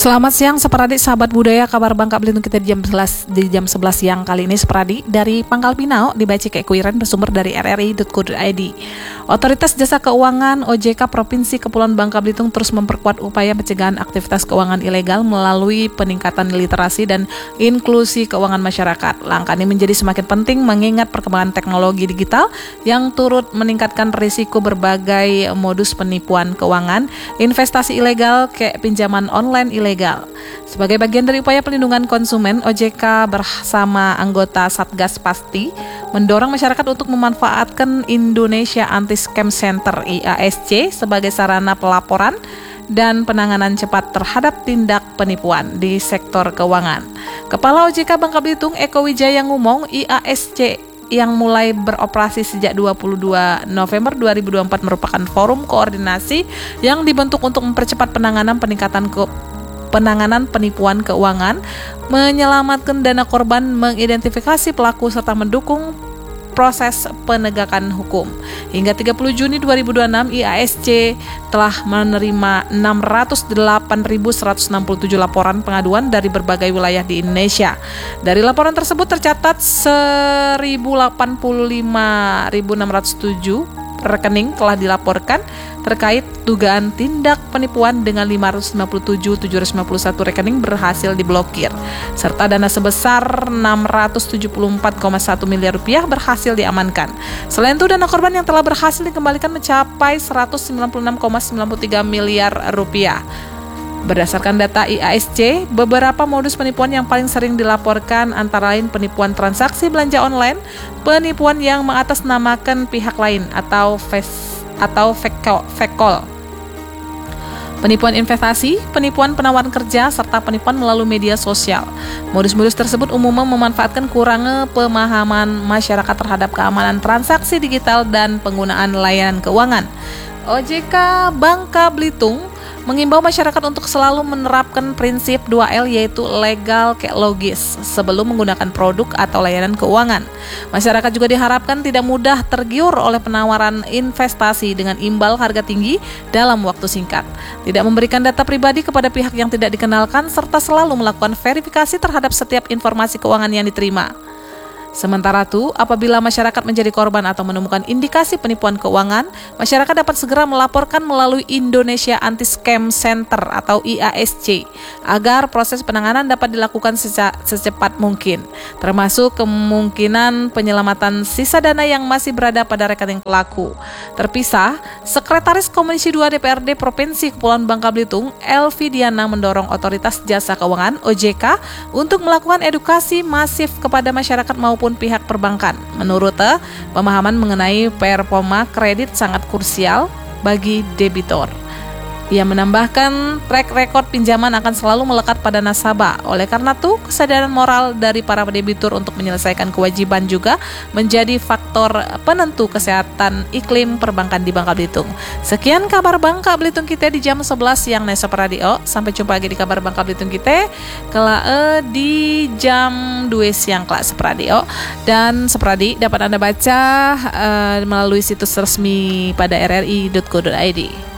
Selamat siang Seperadi sahabat budaya, kabar Bangka Belitung kita di jam 11 siang kali ini Seperadi dari Pangkal Pinau dibaca keikuiran bersumber dari rri.co.id. Otoritas Jasa Keuangan OJK Provinsi Kepulauan Bangka Belitung terus memperkuat upaya pencegahan aktivitas keuangan ilegal melalui peningkatan literasi dan inklusi keuangan masyarakat. Langkah ini menjadi semakin penting mengingat perkembangan teknologi digital yang turut meningkatkan risiko berbagai modus penipuan keuangan, investasi ilegal, kayak pinjaman online ilegal. Sebagai bagian dari upaya pelindungan konsumen, OJK bersama anggota Satgas Pasti mendorong masyarakat untuk memanfaatkan Indonesia Anti-Scam Center IASC sebagai sarana pelaporan dan penanganan cepat terhadap tindak penipuan di sektor keuangan. Kepala OJK Bangka Belitung Eko Wijaya ngomong IASC yang mulai beroperasi sejak 22 November 2024 merupakan forum koordinasi yang dibentuk untuk mempercepat penanganan penipuan keuangan, menyelamatkan dana korban, mengidentifikasi pelaku serta mendukung proses penegakan hukum. Hingga 30 Juni 2026, IASC telah menerima 608.167 laporan pengaduan dari berbagai wilayah di Indonesia. Dari laporan tersebut tercatat 185.607 rekening telah dilaporkan terkait dugaan tindak penipuan dengan 597.751 rekening berhasil diblokir, serta dana sebesar 674,1 miliar rupiah berhasil diamankan. Selain itu, dana korban yang telah berhasil dikembalikan mencapai 196,93 miliar rupiah. Berdasarkan data IASC, beberapa modus penipuan yang paling sering dilaporkan antara lain penipuan transaksi belanja online, penipuan yang mengatasnamakan pihak lain atau fake call, penipuan investasi, penipuan penawaran kerja, serta penipuan melalui media sosial. Modus-modus tersebut umumnya memanfaatkan kurangnya pemahaman masyarakat terhadap keamanan transaksi digital dan penggunaan layanan keuangan. OJK Bangka Belitung mengimbau masyarakat untuk selalu menerapkan prinsip 2L, yaitu legal ke logis sebelum menggunakan produk atau layanan keuangan. Masyarakat juga diharapkan tidak mudah tergiur oleh penawaran investasi dengan imbal harga tinggi dalam waktu singkat, tidak memberikan data pribadi kepada pihak yang tidak dikenalkan, serta selalu melakukan verifikasi terhadap setiap informasi keuangan yang diterima. Sementara itu, apabila masyarakat menjadi korban atau menemukan indikasi penipuan keuangan, masyarakat dapat segera melaporkan melalui Indonesia Anti-Scam Center atau IASC agar proses penanganan dapat dilakukan secepat mungkin, termasuk kemungkinan penyelamatan sisa dana yang masih berada pada rekening pelaku. Terpisah, Sekretaris Komisi 2 DPRD Provinsi Kepulauan Bangka Belitung, Elvi Diana, mendorong Otoritas Jasa Keuangan OJK untuk melakukan edukasi masif kepada masyarakat maupun pihak perbankan. Menurutnya, pemahaman mengenai performa kredit sangat krusial bagi debitur. Ia menambahkan, track record pinjaman akan selalu melekat pada nasabah. Oleh karena itu, kesadaran moral dari para debitur untuk menyelesaikan kewajiban juga menjadi faktor penentu kesehatan iklim perbankan di Bangka Belitung. Sekian kabar Bangka Belitung kita di jam 11 siang Nesa Radio. Sampai jumpa lagi di kabar Bangka Belitung kita di jam 2 siang kelak Sepradio. Dan Sepradi dapat Anda baca melalui situs resmi pada rri.co.id.